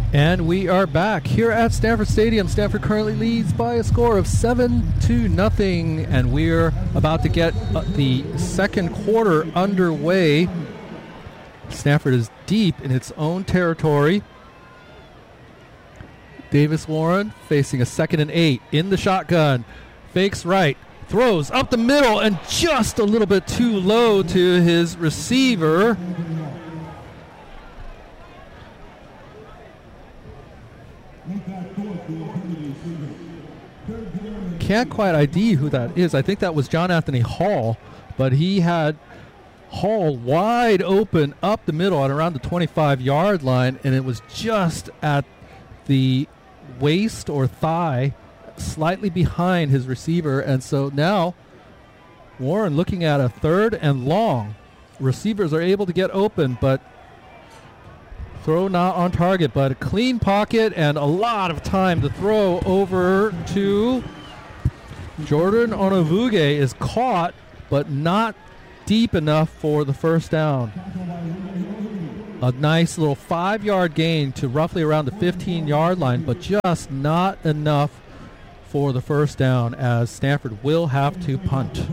And we are back here at Stanford Stadium. Stanford currently leads by a score of 7-0, and we're about to get the second quarter underway. Stanford is deep in its own territory. Davis Warren facing a 2nd and 8 in the shotgun. Fakes right, throws up the middle, and just a little bit too low to his receiver. Can't quite ID who that is. I think that was John Anthony Hall, but he had Hall wide open up the middle at around the 25-yard line, and it was just at the waist or thigh, slightly behind his receiver. And so now Warren looking at a 3rd and long. Receivers are able to get open, but throw not on target, but a clean pocket and a lot of time to throw over to Jordan Onovuge is caught, but not deep enough for the first down. A nice little 5-yard gain to roughly around the 15-yard line, but just not enough for the first down, as Stanford will have to punt.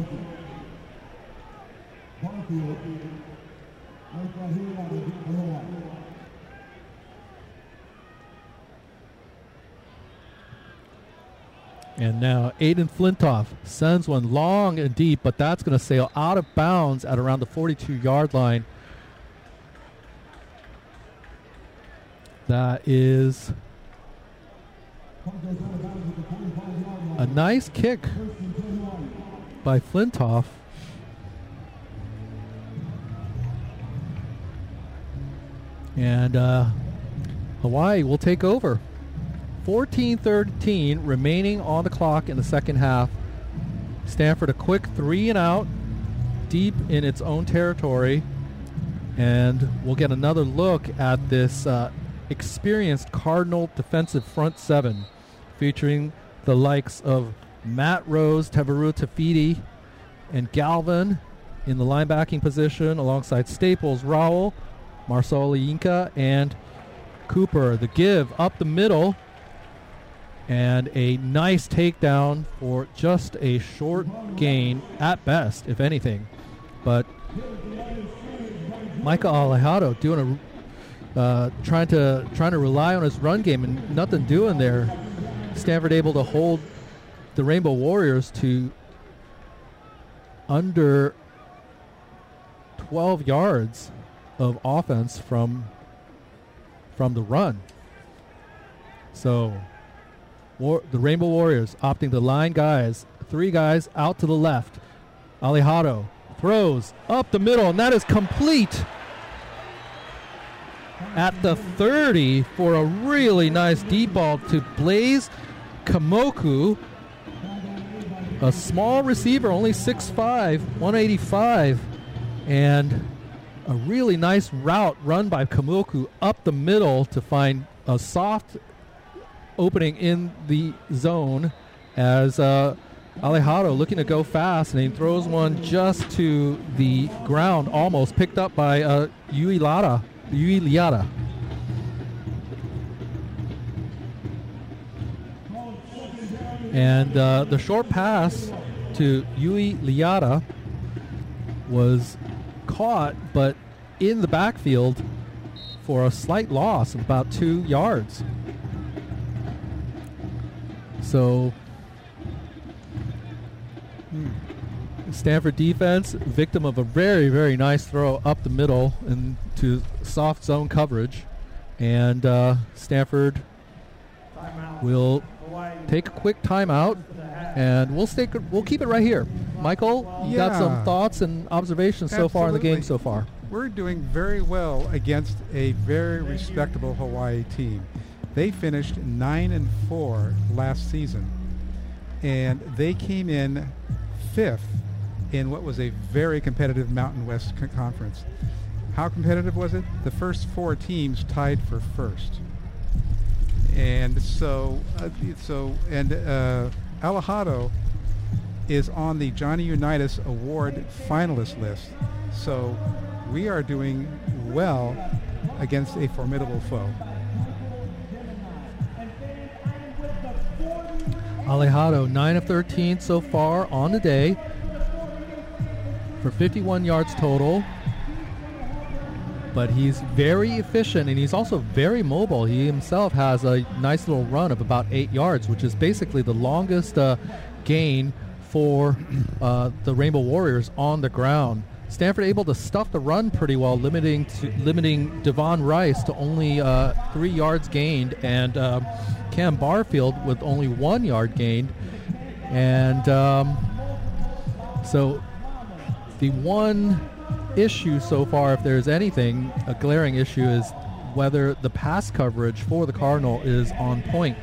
And now Aiden Flintoff sends one long and deep, but that's going to sail out of bounds at around the 42-yard line. That is a nice kick by Flintoff. And Hawaii will take over. 14-13 remaining on the clock in the second half. Stanford a quick 3 and out deep in its own territory. And we'll get another look at this experienced Cardinal defensive front 7 featuring the likes of Matt Rose, Tevaru Tafidi, and Galvin in the linebacking position alongside Staples, Rowell, Marcel Yinka, and Cooper. The give up the middle. And a nice takedown for just a short gain at best, if anything. But Micah Alejado doing trying to rely on his run game and nothing doing there. Stanford able to hold the Rainbow Warriors to under 12 yards of offense from the run. So the Rainbow Warriors opting to line guys, 3 guys out to the left. Alejado throws up the middle, and that is complete at the 30 for a really nice deep ball to Blaze Kamoku, a small receiver, only 6'5", 185, and a really nice route run by Kamoku up the middle to find a soft opening in the zone as Alejado looking to go fast, and he throws one just to the ground, almost picked up by Yui Liata. And the short pass to Yui Liata was caught, but in the backfield for a slight loss of about 2 yards. So Stanford defense, victim of a very, very nice throw up the middle into soft zone coverage. And Stanford will take a quick timeout, and we'll keep it right here. Michael, you got some thoughts and observations so far in the game so far? We're doing very well against a very respectable Hawaii team. They finished 9-4 last season, and they came in 5th in what was a very competitive Mountain West Conference. How competitive was it? The first 4 teams tied for first. And Alejado is on the Johnny Unitas Award finalist list. So we are doing well against a formidable foe. Alejado, 9 of 13 so far on the day for 51 yards total. But he's very efficient, and he's also very mobile. He himself has a nice little run of about 8 yards, which is basically the longest gain for the Rainbow Warriors on the ground. Stanford able to stuff the run pretty well, limiting Devon Rice to only 3 yards gained, and Cam Barfield with only 1 yard gained. And so the one issue so far, if there's anything, a glaring issue, is whether the pass coverage for the Cardinal is on point.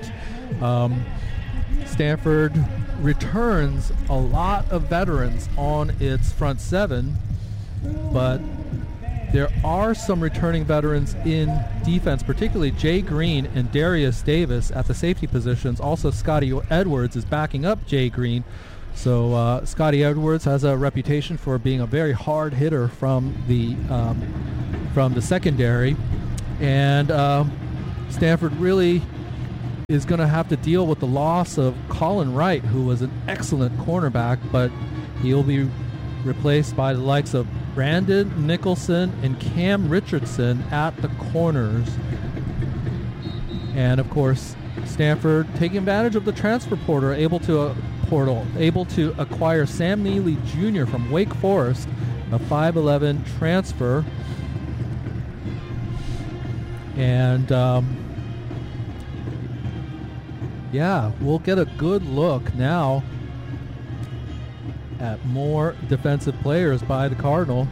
Stanford returns a lot of veterans on its front seven, but there are some returning veterans in defense, particularly Jay Green and Darius Davis at the safety positions. Also, Scotty Edwards is backing up Jay Green. So Scotty Edwards has a reputation for being a very hard hitter from the secondary, and Stanford really is going to have to deal with the loss of Colin Wright, who was an excellent cornerback, but he'll be replaced by the likes of Brandon Nicholson and Cam Richardson at the corners. And of course, Stanford taking advantage of the transfer portal, able to acquire Sam Neely Jr. from Wake Forest, a 5'11" transfer. And yeah, we'll get a good look now at more defensive players by the Cardinal.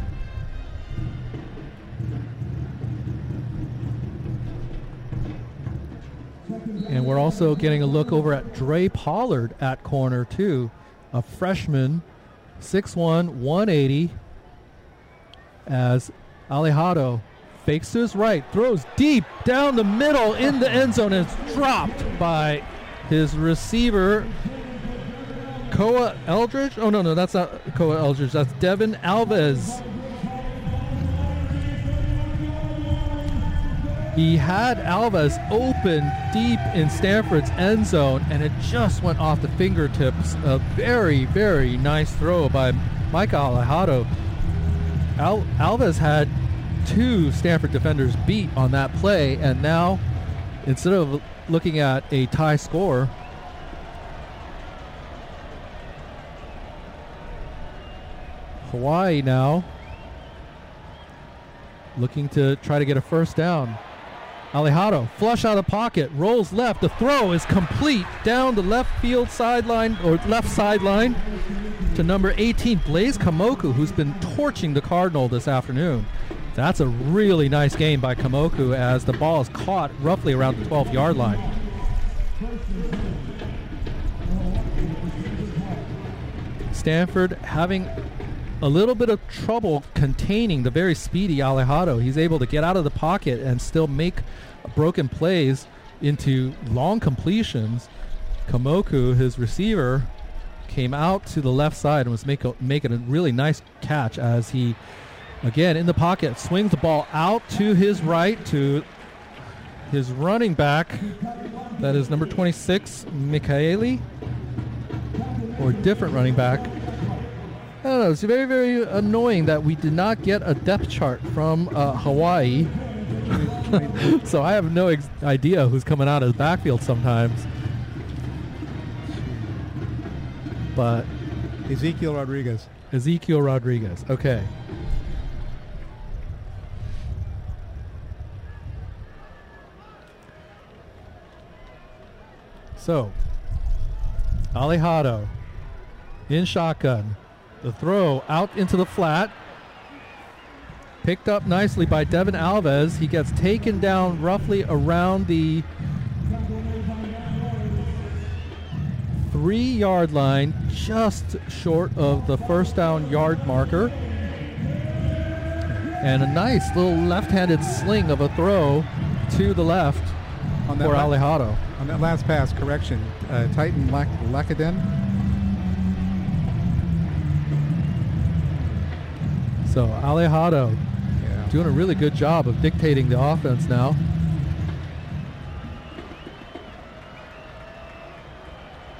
And we're also getting a look over at Dre Pollard at corner too, a freshman, 6'1", 180, as Alejado fakes to his right, throws deep down the middle in the end zone, and it's dropped by his receiver, Koa Eldridge. Oh, no, that's not Koa Eldridge. That's Devin Alves. He had Alves open deep in Stanford's end zone, and it just went off the fingertips. A very, very nice throw by Micah Alejado. Alves had 2 Stanford defenders beat on that play, and now, instead of looking at a tie score, Hawaii now looking to try to get a first down. Alejado, flush out of the pocket, rolls left. The throw is complete down the left field sideline, or left sideline, to number 18, Blaze Kamoku, who's been torching the Cardinal this afternoon. That's a really nice game by Kamoku, as the ball is caught roughly around the 12-yard line. Stanford having a little bit of trouble containing the very speedy Alejado. He's able to get out of the pocket and still make broken plays into long completions. Kamoku, his receiver, came out to the left side and was making a really nice catch as he, again, in the pocket, swings the ball out to his right to his running back. That is number 26, Michaeli, or different running back. I don't know. It's very, very annoying that we did not get a depth chart from Hawaii. So I have no idea who's coming out of the backfield sometimes. But Ezekiel Rodriguez. Okay. So, Alejado in shotgun. The throw out into the flat. Picked up nicely by Devin Alves. He gets taken down roughly around the 3-yard line, just short of the first down yard marker. And a nice little left-handed sling of a throw to the left for Alejado. On that last pass, correction, Titan Lakaden. So Alejado doing a really good job of dictating the offense now.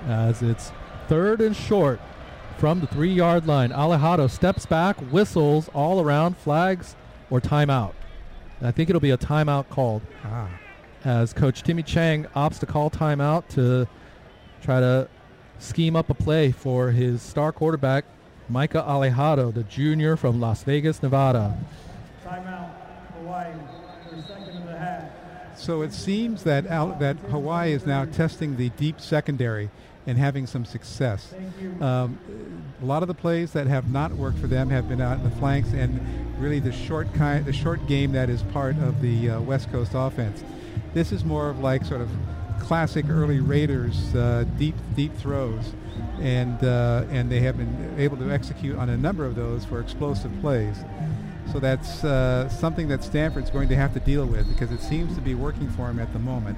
as it's 3rd and short from the 3-yard line. Alejado steps back, whistles all around, flags or timeout. I think it'll be a timeout called as Coach Timmy Chang opts to call timeout to try to scheme up a play for his star quarterback, Micah Alejado, the junior from Las Vegas, Nevada. Timeout, Hawaii, for a second and a half. So it seems that that Hawaii is now testing the deep secondary and having some success. A lot of the plays that have not worked for them have been out in the flanks and really the short game that is part of the West Coast offense. This is more of like sort of classic early Raiders deep throws, and they have been able to execute on a number of those for explosive plays. So that's something that Stanford's going to have to deal with because it seems to be working for them at the moment.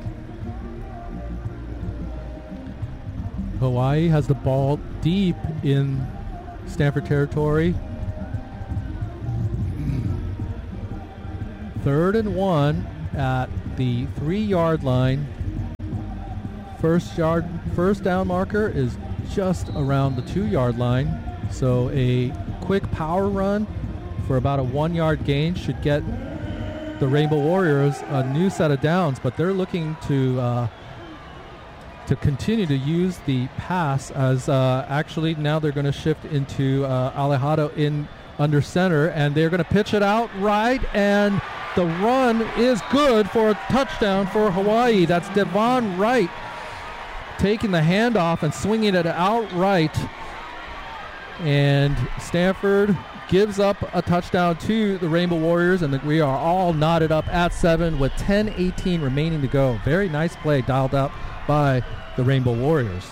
Hawaii has the ball deep in Stanford territory. 3rd and 1 at the 3-yard line. First down marker is just around the 2-yard line. So a quick power run for about a 1-yard gain should get the Rainbow Warriors a new set of downs, but they're looking to continue to use the pass as actually now they're going to shift into Alejado in under center, and they're going to pitch it out right, and the run is good for a touchdown for Hawaii. That's Devon Wright taking the handoff and swinging it outright, and Stanford gives up a touchdown to the Rainbow Warriors, and we are all knotted up at 7 with 10:18 remaining to go. Very nice play dialed up by the Rainbow Warriors.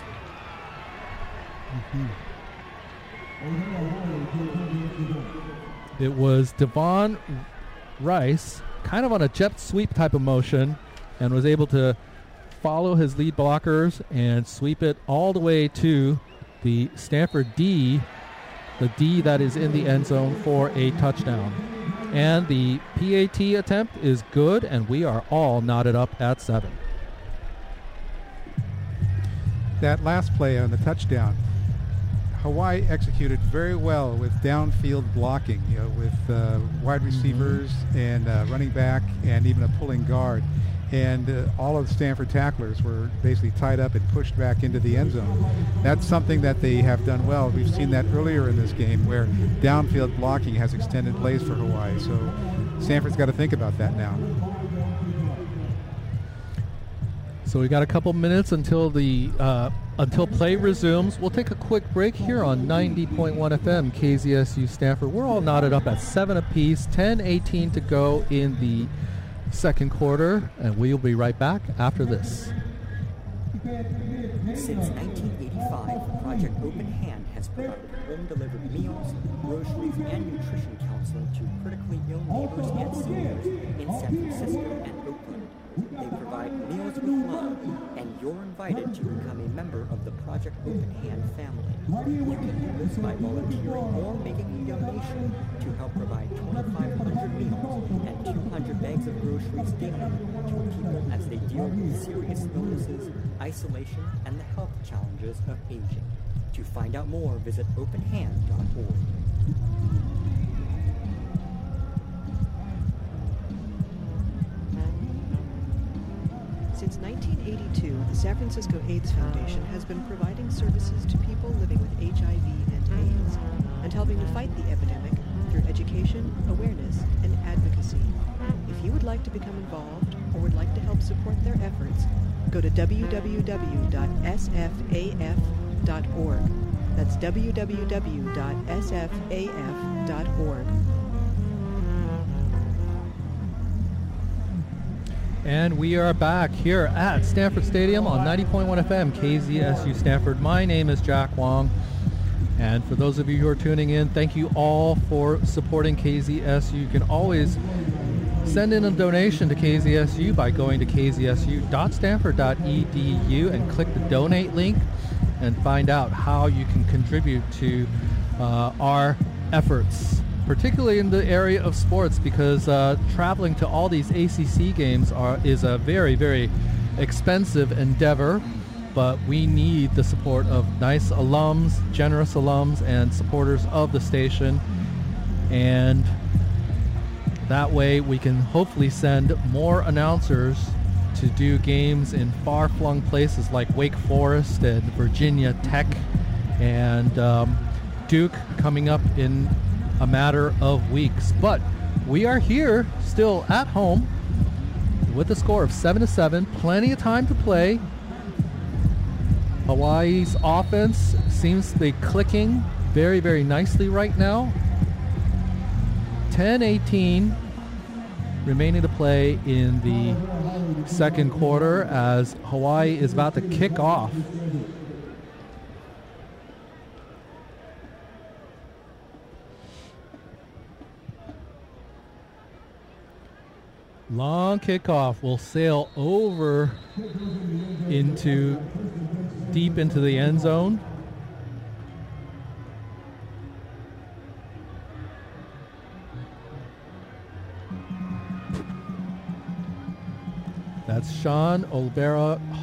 It was Devon Rice, kind of on a jet sweep type of motion, and was able to follow his lead blockers and sweep it all the way to the Stanford D, the D that is in the end zone for a touchdown. And the PAT attempt is good, and we are all knotted up at 7. That last play on the touchdown, Hawaii executed very well with downfield blocking, with wide receivers and running back and even a pulling guard. And all of the Stanford tacklers were basically tied up and pushed back into the end zone. That's something that they have done well. We've seen that earlier in this game where downfield blocking has extended plays for Hawaii. So Stanford's got to think about that now. So we got a couple minutes until play resumes. We'll take a quick break here on 90.1 FM KZSU Stanford. We're all knotted up at 7 apiece, 10:18 to go in the second quarter, and we'll be right back after this. Since 1985, Project Open Hand has provided home-delivered meals, groceries, and nutrition counseling to critically ill neighbors and seniors in San Francisco and Oakland. They provide meals with love, and you're invited to become a member of the Project Open Hand family. You can do this by volunteering or making a donation to help provide 2,500 meals and 200 bags of groceries daily to people as they deal with serious illnesses, isolation, and the health challenges of aging. To find out more, visit openhand.org. Since 1982, the San Francisco AIDS Foundation has been providing services to people living with HIV and AIDS, and helping to fight the epidemic through education, awareness, and advocacy. If you would like to become involved or would like to help support their efforts, go to www.sfaf.org. That's www.sfaf.org. And we are back here at Stanford Stadium on 90.1 FM KZSU Stanford. My name is Jack Wong, and for those of you who are tuning in, thank you all for supporting KZSU. You can always send in a donation to KZSU by going to kzsu.stanford.edu and click the donate link and find out how you can contribute to our efforts, particularly in the area of sports, because traveling to all these ACC games is a very, very expensive endeavor. but we need the support of nice alums, generous alums, and supporters of the station. And that way we can hopefully send more announcers to do games in far-flung places like Wake Forest and Virginia Tech and Duke coming up in a matter of weeks. But we are here still at home with a score of 7-7, plenty of time to play. Hawaii's offense seems to be clicking very, very nicely right now. 10-18 remaining to play in the second quarter as Hawaii is about to kick off. Long kickoff will sail over deep into the end zone. That's Sean Olvera